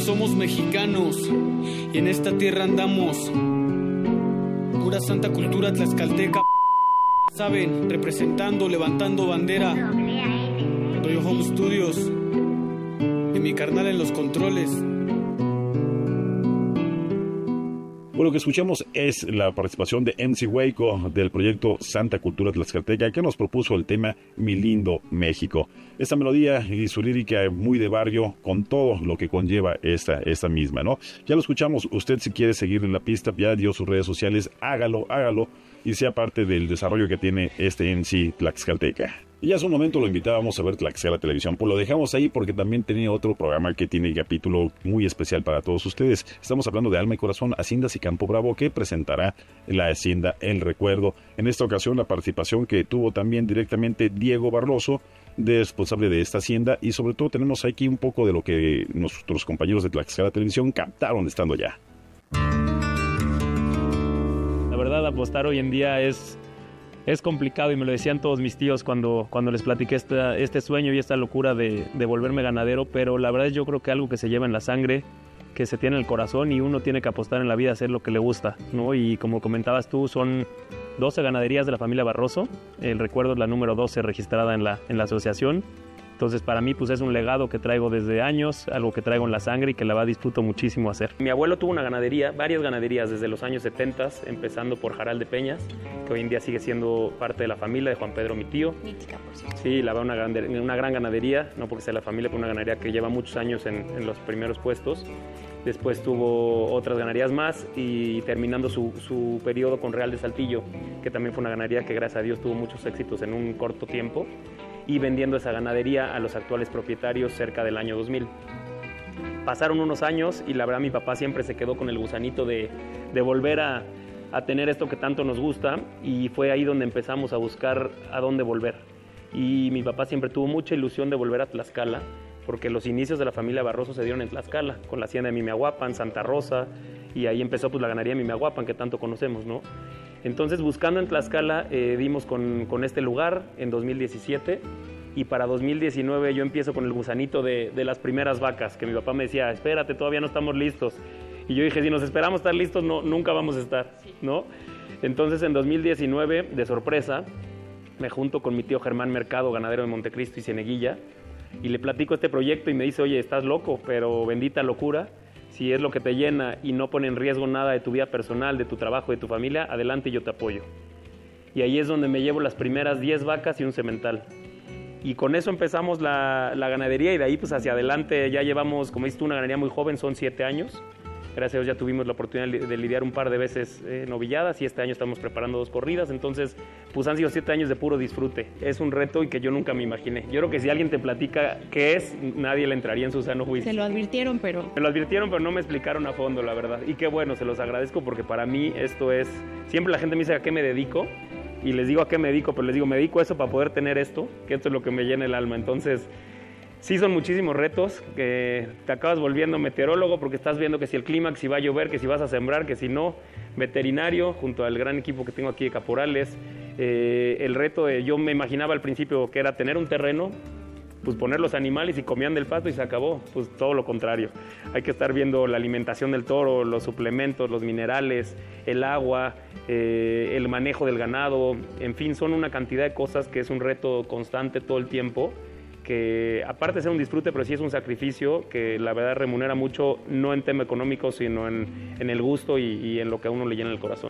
somos mexicanos y en esta tierra andamos. Pura santa cultura tlaxcalteca, saben, representando, levantando bandera. Doy Home Studios y mi carnal en los controles. Bueno, lo que escuchamos es la participación de MC Hueco del proyecto Santa Cultura Tlaxcalteca, que nos propuso el tema Mi Lindo México. Esta melodía y su lírica muy de barrio, con todo lo que conlleva esta misma, ¿no? Ya lo escuchamos. Usted, si quiere seguir en la pista, ya dio sus redes sociales, hágalo y sea parte del desarrollo que tiene este MC Tlaxcalteca. Y ya hace un momento lo invitábamos a ver Tlaxcala Televisión, pues lo dejamos ahí porque también tenía otro programa que tiene capítulo muy especial para todos ustedes. Estamos hablando de Alma y Corazón, Haciendas y Campo Bravo, que presentará la Hacienda El Recuerdo. En esta ocasión la participación que tuvo también directamente Diego Barroso, responsable de esta hacienda, y sobre todo tenemos aquí un poco de lo que nuestros compañeros de Tlaxcala Televisión captaron estando allá. La verdad, apostar hoy en día es complicado, y me lo decían todos mis tíos cuando les platiqué este sueño y esta locura de volverme ganadero, pero la verdad yo creo que algo que se lleva en la sangre, que se tiene en el corazón, y uno tiene que apostar en la vida a hacer lo que le gusta, ¿no? Y como comentabas tú, son 12 ganaderías de la familia Barroso. El Recuerdo es la número 12 registrada en la asociación. Entonces para mí pues es un legado que traigo desde años, algo que traigo en la sangre y que la verdad disfruto muchísimo hacer. Mi abuelo tuvo una ganadería, varias ganaderías desde los años 70, empezando por Jaral de Peñas, que hoy en día sigue siendo parte de la familia de Juan Pedro, mi tío. Mítica, por cierto. Sí, la verdad una gran ganadería, no porque sea la familia, pero una ganadería que lleva muchos años en los primeros puestos. Después tuvo otras ganaderías más y terminando su periodo con Real de Saltillo, que también fue una ganadería que gracias a Dios tuvo muchos éxitos en un corto tiempo, y vendiendo esa ganadería a los actuales propietarios cerca del año 2000. Pasaron unos años y la verdad mi papá siempre se quedó con el gusanito de volver a tener esto que tanto nos gusta, y fue ahí donde empezamos a buscar a dónde volver. Y mi papá siempre tuvo mucha ilusión de volver a Tlaxcala, porque los inicios de la familia Barroso se dieron en Tlaxcala, con la hacienda de Mimiahuapan, Santa Rosa, y ahí empezó pues la ganadería de Mimiahuapan, que tanto conocemos, ¿no? Entonces, buscando en Tlaxcala, dimos con este lugar en 2017, y para 2019 yo empiezo con el gusanito de las primeras vacas, que mi papá me decía, espérate, todavía no estamos listos. Y yo dije, si nos esperamos estar listos, nunca vamos a estar, ¿no? Entonces, en 2019, de sorpresa, me junto con mi tío Germán Mercado, ganadero de Montecristo y Cieneguilla, y le platico este proyecto y me dice, oye, estás loco, pero bendita locura. Si es lo que te llena y no pone en riesgo nada de tu vida personal, de tu trabajo, de tu familia, adelante, yo te apoyo. Y ahí es donde me llevo las primeras 10 vacas y un semental. Y con eso empezamos la ganadería, y de ahí pues hacia adelante ya llevamos, como dices tú, una ganadería muy joven, son 7 años. Gracias a Dios ya tuvimos la oportunidad de lidiar un par de veces novilladas, y este año estamos preparando 2 corridas. Entonces pues han sido 7 años de puro disfrute. Es un reto y que yo nunca me imaginé. Yo creo que si alguien te platica qué es, nadie le entraría en su sano juicio. Se lo advirtieron, pero... Me lo advirtieron, pero no me explicaron a fondo, la verdad. Y qué bueno, se los agradezco, porque para mí esto es... Siempre la gente me dice a qué me dedico, y les digo a qué me dedico, pero les digo, me dedico a eso para poder tener esto, que esto es lo que me llena el alma. Entonces... sí, son muchísimos retos, que te acabas volviendo meteorólogo porque estás viendo que si el clima, que si va a llover, que si vas a sembrar, que si no, veterinario, junto al gran equipo que tengo aquí de caporales. El reto yo me imaginaba al principio que era tener un terreno, pues poner los animales y comían del pasto y se acabó. Pues todo lo contrario. Hay que estar viendo la alimentación del toro, los suplementos, los minerales, el agua, el manejo del ganado. En fin, son una cantidad de cosas que es un reto constante todo el tiempo, que aparte de ser un disfrute, pero sí es un sacrificio que la verdad remunera mucho, no en tema económico, sino en el gusto y en lo que a uno le llena el corazón.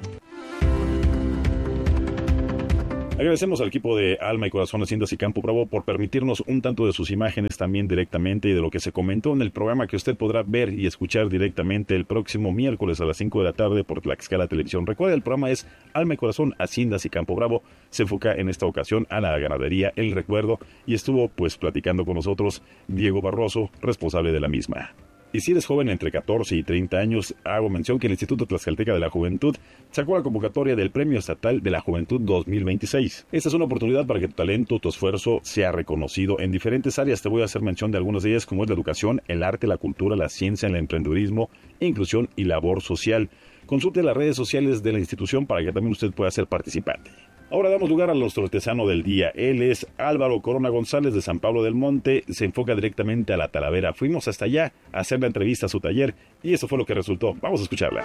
Agradecemos al equipo de Alma y Corazón, Haciendas y Campo Bravo por permitirnos un tanto de sus imágenes también directamente, y de lo que se comentó en el programa, que usted podrá ver y escuchar directamente el próximo miércoles a las 5 de la tarde por Tlaxcala Televisión. Recuerda, el programa es Alma y Corazón, Haciendas y Campo Bravo. Se enfoca en esta ocasión a la ganadería El Recuerdo, y estuvo pues platicando con nosotros Diego Barroso, responsable de la misma. Y si eres joven entre 14 y 30 años, hago mención que el Instituto Tlaxcalteca de la Juventud sacó la convocatoria del Premio Estatal de la Juventud 2026. Esta es una oportunidad para que tu talento, tu esfuerzo sea reconocido en diferentes áreas. Te voy a hacer mención de algunas de ellas, como es la educación, el arte, la cultura, la ciencia, el emprendedurismo, inclusión y labor social. Consulte las redes sociales de la institución para que también usted pueda ser participante. Ahora damos lugar a nuestro artesano del día. Él es Álvaro Corona González de San Pablo del Monte. Se enfoca directamente a la Talavera. Fuimos hasta allá a hacer la entrevista a su taller y eso fue lo que resultó. Vamos a escucharla.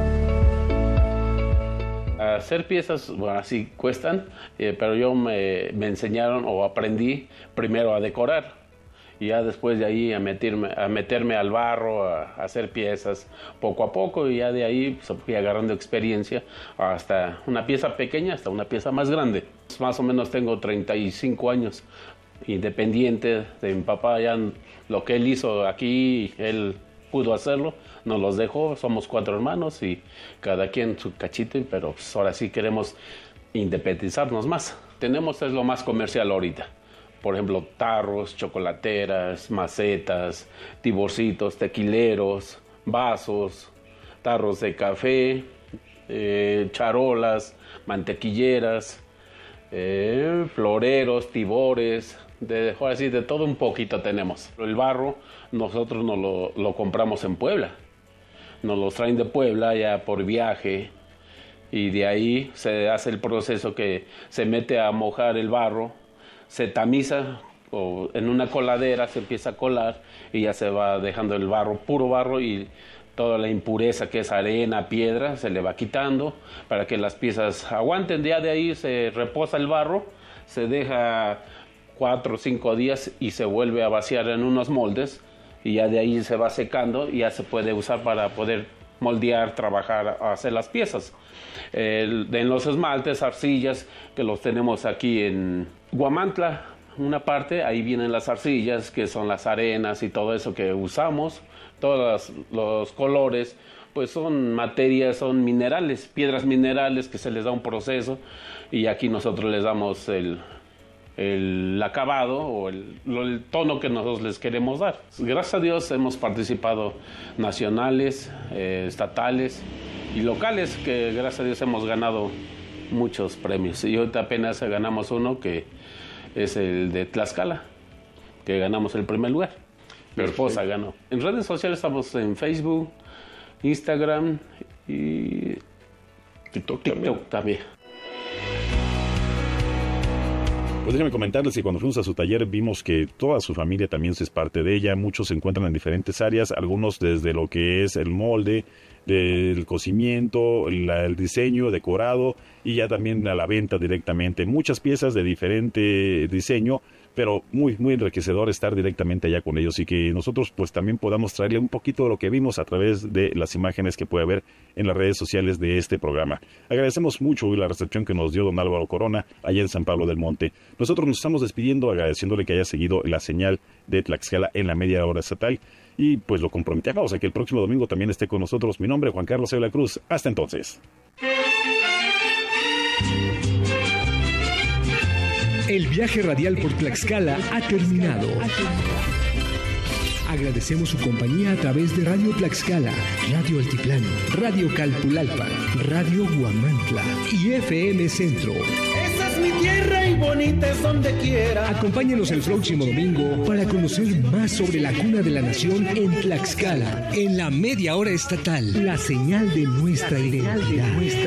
Hacer piezas, bueno, así cuestan, pero yo me enseñaron o aprendí primero a decorar. Y ya después de ahí a meterme al barro, a hacer piezas poco a poco, y ya de ahí pues, fui agarrando experiencia hasta una pieza pequeña, hasta una pieza más grande. Más o menos tengo 35 años, independiente de mi papá, ya lo que él hizo aquí, él pudo hacerlo, nos los dejó, somos 4 hermanos y cada quien su cachito, pero pues, ahora sí queremos independizarnos más. Tenemos es lo más comercial ahorita. Por ejemplo, tarros, chocolateras, macetas, tiborcitos, tequileros, vasos, tarros de café, charolas, mantequilleras, floreros, tibores, de todo un poquito tenemos. El barro nosotros nos lo compramos en Puebla, nos los traen de Puebla ya por viaje y de ahí se hace el proceso que se mete a mojar el barro, se tamiza o en una coladera se empieza a colar y ya se va dejando el barro, puro barro, y toda la impureza que es arena, piedra, se le va quitando para que las piezas aguanten. Ya de ahí se reposa el barro, se deja 4 o 5 días y se vuelve a vaciar en unos moldes y ya de ahí se va secando y ya se puede usar para poder moldear, trabajar, hacer las piezas. En los esmaltes, arcillas, que los tenemos aquí en Huamantla, una parte, ahí vienen las arcillas, que son las arenas y todo eso que usamos. Todos los colores, pues son materias, son minerales, piedras minerales que se les da un proceso y aquí nosotros les damos el acabado o el tono que nosotros les queremos dar. Gracias a Dios hemos participado nacionales, estatales y locales, que gracias a Dios hemos ganado muchos premios. Y ahorita apenas ganamos uno que es el de Tlaxcala, que ganamos el primer lugar. Mi esposa ganó. En redes sociales estamos en Facebook, Instagram y TikTok también. Pues déjame comentarles que cuando fuimos a su taller vimos que toda su familia también es parte de ella. Muchos se encuentran en diferentes áreas, algunos desde lo que es el molde, del cocimiento, el diseño, decorado y ya también a la venta directamente. Muchas piezas de diferente diseño, pero muy enriquecedor estar directamente allá con ellos y que nosotros pues también podamos traerle un poquito de lo que vimos a través de las imágenes que puede ver en las redes sociales de este programa. Agradecemos mucho la recepción que nos dio don Álvaro Corona allá en San Pablo del Monte. Nosotros nos estamos despidiendo agradeciéndole que haya seguido la señal de Tlaxcala en la media hora estatal y pues lo comprometemos a que el próximo domingo también esté con nosotros. Mi nombre es Juan Carlos Evela Cruz. Hasta entonces. El viaje radial por Tlaxcala ha terminado. Agradecemos su compañía a través de Radio Tlaxcala, Radio Altiplano, Radio Calpulalpa, Radio Huamantla y FM Centro. Esa es mi tierra y bonita es donde quiera. Acompáñenos el próximo domingo para conocer más sobre la cuna de la nación en Tlaxcala, en la media hora estatal, la señal de nuestra identidad.